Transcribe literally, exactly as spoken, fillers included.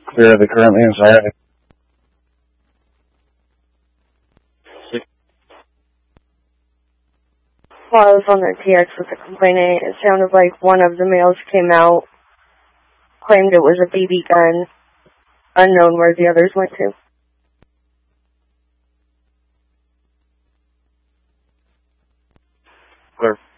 Clear the currently inside. While I was on the T X with the complainant, it sounded like one of the males came out, claimed it was a B B gun, unknown where the others went to. Clear.